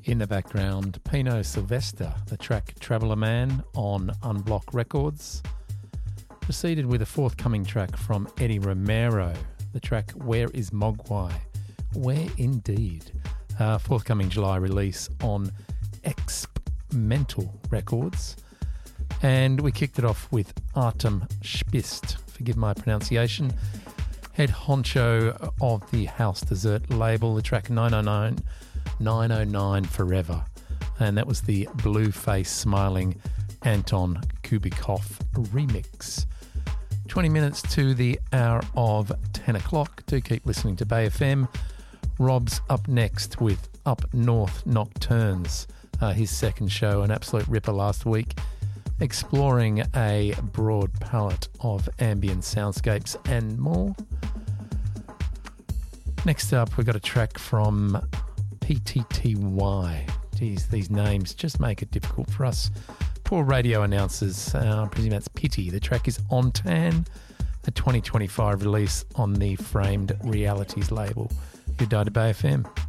In the background, Pino Sylvester, the track Traveller Man on Unblock Records. Proceeded with a forthcoming track from Eddie Romero, the track Where is Mogwai? Where indeed? Forthcoming July release on Mental Records. And we kicked it off with Artem Spist, forgive my pronunciation, head honcho of the House Dessert label, the track 909 Forever. And that was the blue face smiling Anton Kubikov remix. 20 minutes to the hour of 10 o'clock. Do keep listening to Bay FM. Rob's up next with Up North Nocturnes, his second show, an absolute ripper last week, exploring a broad palette of ambient soundscapes and more. Next up, we've got a track from PTTY. Geez, these names just make it difficult for us poor radio announcers. I presume that's Pity. The track is On Tan, a 2025 release on the Framed Realities label. Good day to Bay FM.